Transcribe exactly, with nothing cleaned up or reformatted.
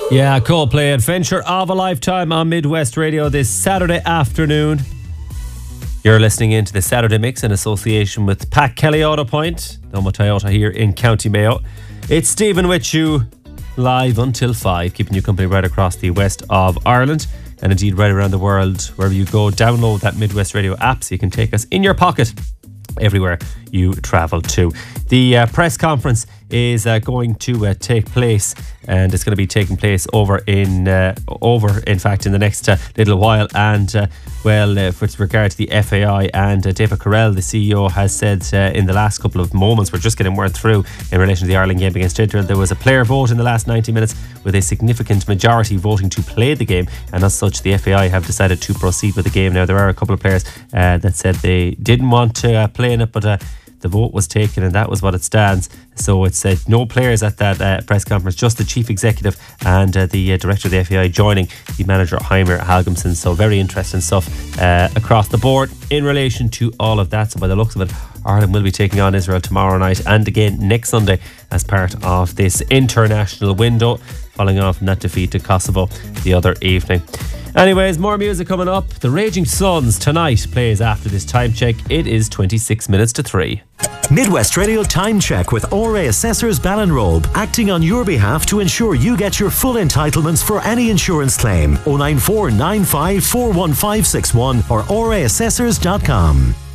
Yeah, Coldplay, Adventure of a Lifetime on Midwest Radio this Saturday afternoon. You're listening into the Saturday Mix in association with Pat Kelly Auto Point, Noma Toyota here in County Mayo. It's Stephen with you live until five, keeping you company right across the west of Ireland and indeed right around the world. Wherever you go, download that Midwest Radio app so you can take us in your pocket everywhere you travel to. The uh, press conference is uh, going to uh, take place, and it's going to be taking place over in uh, over in fact in the next uh, little while. And uh, well, uh, with regard to the F A I, and uh, David Carell, the C E O, has said uh, in the last couple of moments, we're just getting word through in relation to the Ireland game against Israel, there was a player vote in the last ninety minutes with a significant majority voting to play the game, and as such the F A I have decided to proceed with the game. Now there are a couple of players uh, that said they didn't want to uh, play in it, but uh, the vote was taken and that was what it stands. So it said no players at that uh, press conference, just the chief executive and uh, the uh, director of the F A I joining the manager Heimer Hallgrimsson. So very interesting stuff uh, across the board in relation to all of that. So by the looks of it, Ireland will be taking on Israel tomorrow night and again next Sunday as part of this international window, following on from that defeat to Kosovo the other evening. Anyways, more music coming up. The Raging Suns tonight plays after this time check. It is twenty-six minutes to three. Midwest Radio Time Check with O R A Assessors Ballinrobe, acting on your behalf to ensure you get your full entitlements for any insurance claim. oh nine four nine five four one five six one or O R A assessors dot com.